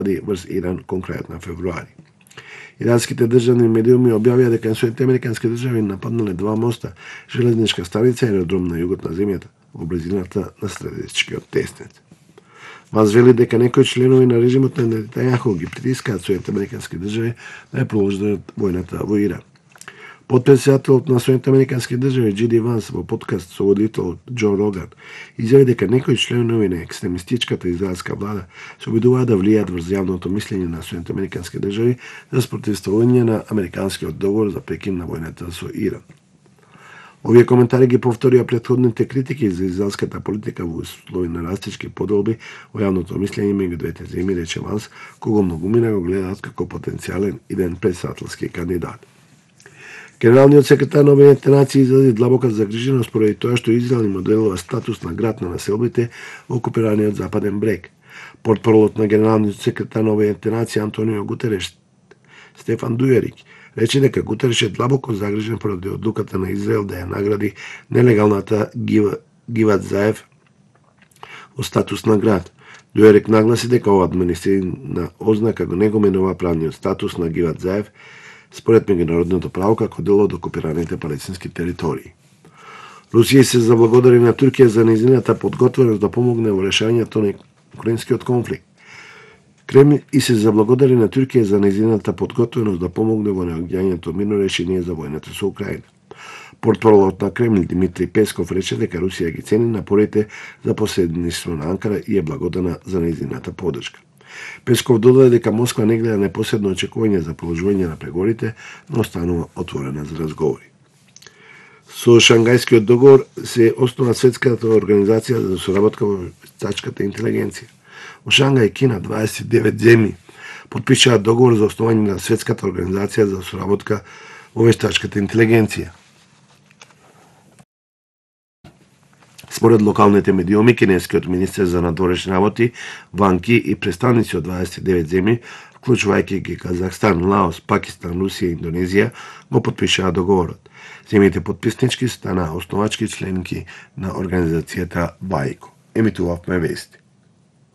врз Иран конкретно февруари. Иранските државни медиуми објавија дека Соединетите американски држави нападнале два моста, железничка станица и аеродром на југот на земјата, во близината на стратешкиот теснец. Ванс вели дека некои членови на режимот на Нетањаху ги притискаат Соединетите американски држави да ја продолжат војната во Иран. Потпредседателот на Соединетите американски држави Джи Ди Ванс во подкаст со водител Џо Роган изјави дека некои членови на екстремистичката израелска влада се обидуваат да влијаат врз јавното мислење на Соединетите американски држави за спротивставување на американскиот договор за прекин на војната со Иран. Овие коментари ги повторија претходните критики за израелската политика во услови на растички поделби во јавното мислење меѓу двете земји, рече Ванс, кого многумина го гледаат како потенцијален иден председателски кандидат. Генералниот секретар на Обединетите нации изрази длабока загриженост поради тоа што Израел им оделува статус на град на населбите во окупираниот западен брег. Портпаролот на генералниот секретар на Обединетите нации Антонио Гутереш Стефан Дујерик рече дека Гутереш е длабоко загрижен поради одлуката на Израел да ја награди нелегалната Гиват Заев во статус на град. Дујерик нагласи дека ова административна ознака го не го менува правниот статус на Гиват Заев според меѓународното право како дел од окупираните палестински територии. Русија се заблагодари на Туркија за нејзината подготвеност да помогне во решањето на украинскиот конфликт. Кремљ и се заблагодари на Туркија за нејзината подготвеност да помогне во наоѓањето мирно решение за војната со Украина. Портпаролот на Кремљ Димитри Песков рече дека Русија ги цени напорите за посредништво на Анкара и е благодарна за нејзината поддршка. Песков додаде дека Москва не гледа непосредно очекување за продолжување на преговорите, но останува отворена за разговори. Со Шангајскиот договор се основа Светската организација за соработка во вештачката интелигенција. Во Шангај, Кина, 29 земји потпишаа договор за основање на Светската организација за соработка во вештачката интелигенција. Според локалните медиуми, кинескиот министер за надворешни работи, Ван Ки и представници од 29 земји, вклучувајќи ги Казахстан, Лаос, Пакистан, Русија и Индонезија, го потпишаа договорот. Земјите потписнички станаа основачки членки на организацијата ВАИКО. Емитувавме вести.